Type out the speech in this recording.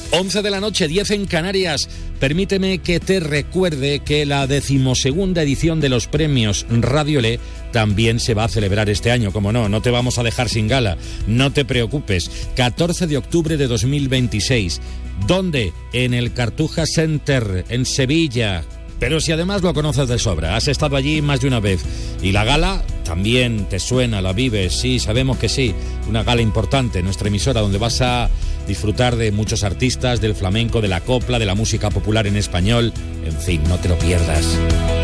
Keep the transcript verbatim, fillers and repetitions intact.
once de la noche, diez en Canarias. Permíteme que te recuerde que la decimosegunda edición de los premios Radio L también se va a celebrar este año, como no, no te vamos a dejar sin gala, no te preocupes. catorce de octubre de dos mil veintiséis. ¿Dónde? En el Cartuja Center, en Sevilla. Pero si además lo conoces de sobra, has estado allí más de una vez. Y la gala también te suena, la vives, sí, sabemos que sí. Una gala importante, nuestra emisora, donde vas a disfrutar de muchos artistas, del flamenco, de la copla, de la música popular en español. En fin, no te lo pierdas.